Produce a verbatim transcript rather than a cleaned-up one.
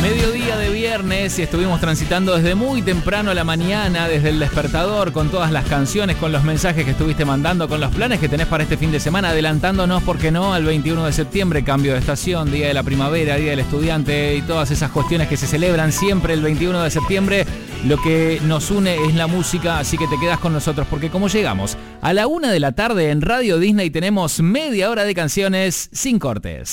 Mediodía de viernes y estuvimos transitando desde muy temprano a la mañana, desde el despertador, con todas las canciones, con los mensajes que estuviste mandando, con los planes que tenés para este fin de semana, adelantándonos, ¿por qué no?, al veintiuno de septiembre, cambio de estación, Día de la Primavera, Día del Estudiante y todas esas cuestiones que se celebran siempre el veintiuno de septiembre. Lo que nos une es la música, así que te quedás con nosotros, porque como llegamos a la una de la tarde en Radio Disney, tenemos media hora de canciones sin cortes.